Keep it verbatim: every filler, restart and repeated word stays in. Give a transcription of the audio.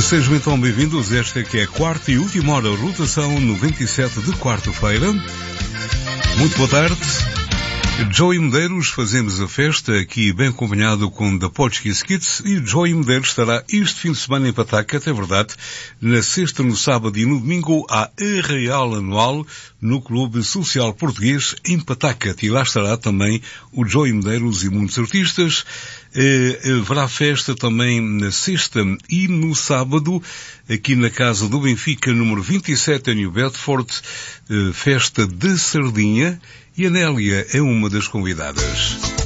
Sejam então bem-vindos. Esta que é a quarta e última hora, rotação noventa e sete de quarta-feira. Muito boa tarde. Joey Medeiros, fazemos a festa aqui bem acompanhado com The Portuguese Kids, e Joey Medeiros estará este fim de semana em Pataca, é verdade, na sexta, no sábado e no domingo à Arraial Anual no Clube Social Português em Pataca. E lá estará também o Joey Medeiros e muitos artistas. Eh, haverá festa também na sexta e no sábado aqui na Casa do Benfica, número vinte e sete em New Bedford, eh, festa de sardinha, e a Nélia é uma das convidadas.